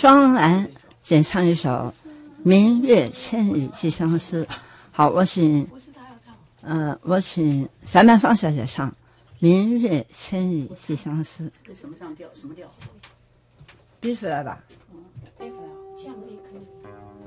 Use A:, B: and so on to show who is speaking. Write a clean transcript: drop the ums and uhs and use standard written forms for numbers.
A: 双兰演唱一首《明月千里寄相思》。好，我请翟曼芳小姐唱《明月千里寄相思》。
B: 这什么上调？什么调？
A: B 出来吧。
B: A 出来，这样的也可以。